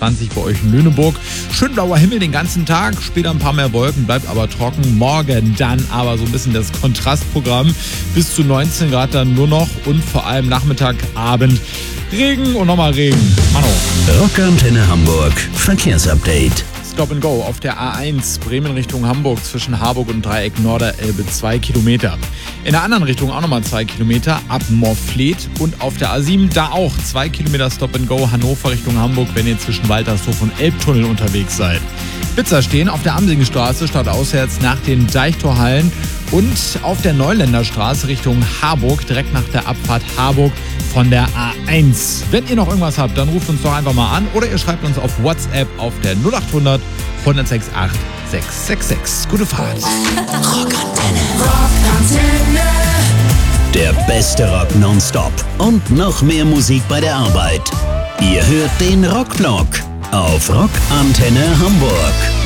23 bei euch in Lüneburg. Schön blauer Himmel den ganzen Tag, später ein paar mehr Wolken, bleibt aber trocken. Morgen dann aber so ein bisschen das Kontrastprogramm. Bis zu 19 Grad dann nur noch und vor allem Nachmittag, Abend Regen und nochmal Regen. Mano. Rockantenne Hamburg Verkehrsupdate. Stop and Go auf der A1 Bremen Richtung Hamburg zwischen Harburg und Dreieck Norderelbe 2 Kilometer. In der anderen Richtung auch nochmal 2 Kilometer ab Morfleet und auf der A7 da auch 2 Kilometer Stop and Go Hannover Richtung Hamburg, wenn ihr zwischen Waltershof und Elbtunnel unterwegs seid. Blitzer stehen auf der Amsingenstraße stadtauswärts nach den Deichtorhallen und auf der Neuländerstraße Richtung Harburg direkt nach der Abfahrt Harburg von der A1. Wenn ihr noch irgendwas habt, dann ruft uns doch einfach mal an oder ihr schreibt uns auf WhatsApp auf der 0800 168 666. Gute Fahrt. Rockantenne. Der beste Rock nonstop und noch mehr Musik bei der Arbeit. Ihr hört den Rockblock auf Rockantenne Hamburg.